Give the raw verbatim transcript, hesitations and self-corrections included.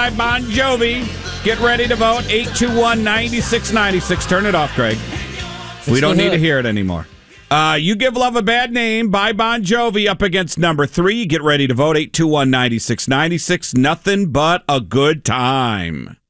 by Bon Jovi. Get ready to vote. eight two one, nine six nine six. Turn it off, Greg. It's we don't the need to hood. hear it anymore. Uh, you Give Love a Bad Name by Bon Jovi up against number three. Get ready to vote. eight two one, nine six nine six. Nothing but a good time.